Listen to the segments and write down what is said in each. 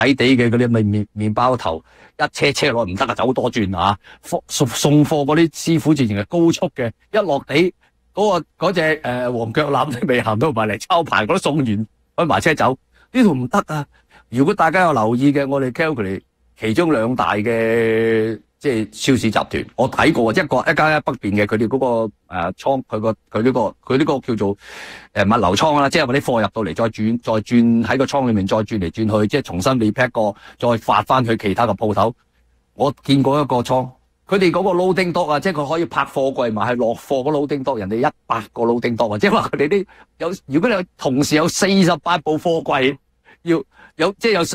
底嘅嗰啲麵包頭，一車落唔得啊，走多轉啊！送貨嗰啲師傅自然係高速嘅，一落地嗰隻黃腳腩都未行到埋嚟抄牌，嗰啲送完開埋車走，呢度唔得啊！如果大家有留意嘅，我哋 Calgary 其中兩大嘅即係超市集團，我睇過一間喺北邊嘅，佢哋嗰個倉，佢呢個叫做物流倉啦，即係話啲貨入到嚟再轉喺個倉裏面再轉嚟轉去，即係重新 repack 過，再發翻去其他嘅鋪頭。我見過一個倉，佢哋嗰個 loading dock 啊，即係佢可以泊貨櫃埋係落貨個 loading dock，人哋100個 loading dock 啊，即係話佢哋啲如果你同時有48部貨櫃，有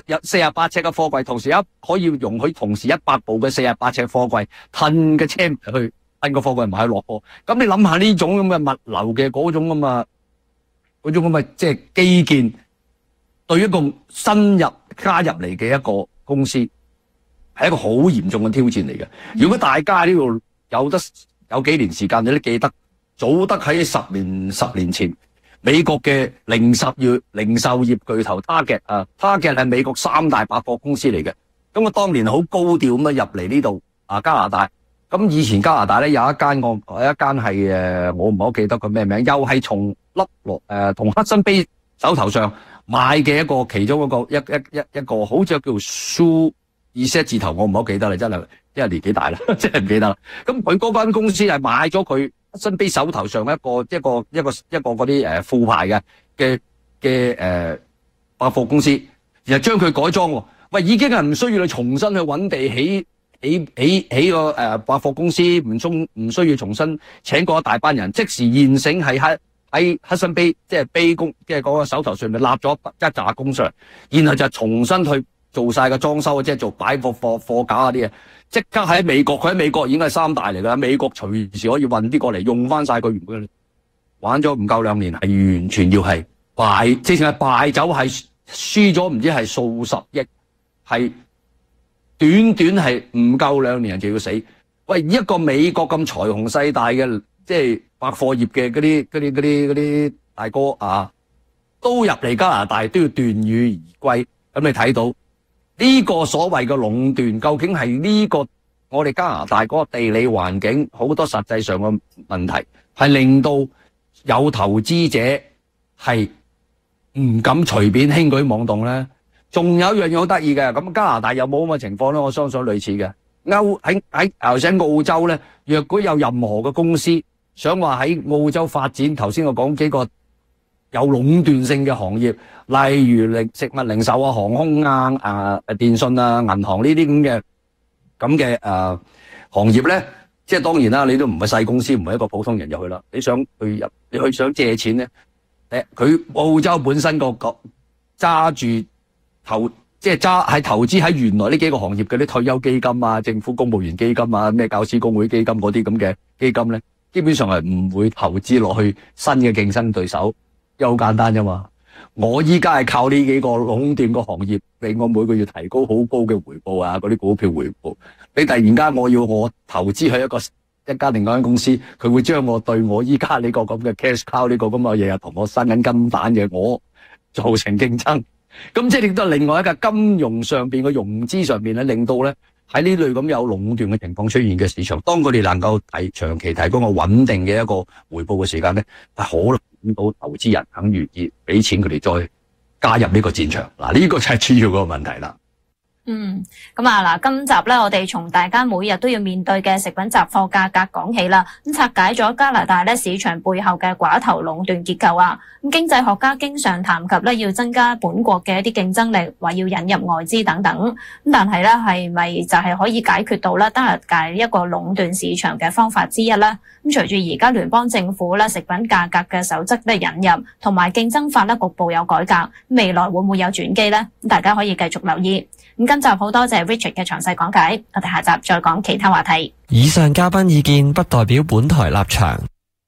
48尺嘅貨櫃，同時可以容許同時100部嘅48尺貨櫃褪嘅車去褪個貨櫃埋去落貨。咁你諗下呢種咁嘅物流嘅嗰種咁嘅即係基建，對一個加入嚟嘅一個公司係一個好嚴重嘅挑戰嚟嘅。如果大家呢度有幾年時間，你都記得早得喺10年前。美國嘅零售業巨頭 Target 係美國3大百貨公司嚟嘅。咁我當年好高調咁樣入嚟呢度加拿大。咁以前加拿大咧有一間係我唔係好記得佢咩名，又係從同黑森卑手頭上買嘅一個其中一個好似叫 Shu 2字頭，我唔係好記得啦，真係因為年紀大啦，真係唔記得啦。咁佢嗰間公司係買咗佢身邊手頭上一個嗰啲副牌嘅百貨公司，然後將佢改裝喎。喂，已經係唔需要你重新去揾地起個百貨公司，唔需要重新請過一大班人，即時現成係喺黑森卑即係卑工，即係嗰個手頭上面立咗一紮工上，然後就重新去做晒個裝修，即係做擺貨架嗰啲嘢。即刻喺美國，佢喺美國已經係3大嚟㗎，美國隨時可以運啲過嚟，用翻晒佢原本。玩咗唔夠2年，係完全要係敗，即係敗走，係輸咗唔知係數十億，係短係唔夠2年就要死。喂，一個美國咁財雄勢大嘅，即係百貨業嘅嗰啲大哥啊，都入嚟加拿大都要斷羽而歸。咁你睇到呢個所謂嘅壟斷，究竟係呢個我哋加拿大嗰個地理環境好多實際上嘅問題，係令到有投資者係唔敢隨便輕舉妄動咧？仲有一樣嘢好得意嘅，咁加拿大有冇咁嘅情況咧？我相信類似嘅。喺澳洲咧，若果有任何嘅公司想話喺澳洲發展，頭先我講幾個有壟斷性嘅行業，例如食物零售啊、航空啊、電信啊、銀行呢啲咁嘅行業咧，即係當然啦，你都唔係細公司，唔係一個普通人入去啦。你想借錢咧，佢澳洲本身個揸住即係係投資喺原來呢幾個行業嘅啲退休基金啊、政府公務員基金啊、咩教師工會基金嗰啲咁嘅基金咧，基本上係唔會投資落去新嘅競爭對手。又好簡單啫嘛！我依家係靠呢幾個壟斷個行業，令我每個月提高好高嘅回報啊！嗰啲股票回報，你突然間我投資去一家另外間公司，佢會將我對我依家呢個咁嘅 cash cow 呢個咁嘅嘢同我生緊金蛋嘅我造成競爭，咁即係亦都係另外一個金融上邊嘅融資上邊咧，令到咧喺呢類咁有壟斷嘅情況出現嘅市場，當佢哋能夠長期提供個穩定嘅一個回報嘅時間咧，係可能到投資人肯願意俾錢佢哋再加入呢個戰場。嗱，呢個就係主要嗰個問題啦。 咁啊嗱，今集咧我哋從大家每日都要面對嘅食品雜貨價格講起啦，咁拆解咗加拿大咧市場背後嘅寡頭壟斷結構啊。咁經濟學家經常談及咧要增加本國嘅一啲競爭力，話要引入外資等等。咁但係咧係咪就係可以解決到咧加拿大一個壟斷市場嘅方法之一咧？咁隨住而家聯邦政府咧食品價格嘅守則咧引入，同埋競爭法咧局部有改革，未來會唔會有轉機咧？咁大家可以繼續留意。咁今集好多謝 Richard 嘅詳細講解，我哋下集再講其他話題。 以上嘉賓意見不代表本台立場。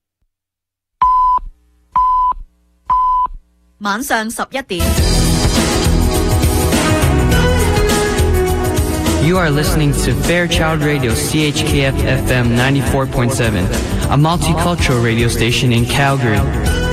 晚上11點。 You are listening to Fairchild Radio CHKF FM 94.7, a multicultural radio station in Calgary.